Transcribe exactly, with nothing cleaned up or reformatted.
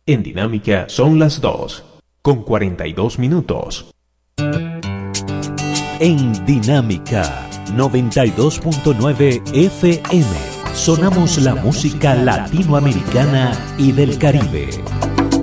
En Dinámica son las dos, con cuarenta y dos minutos. En Dinámica noventa y dos punto nueve F M sonamos la música latinoamericana y del Caribe.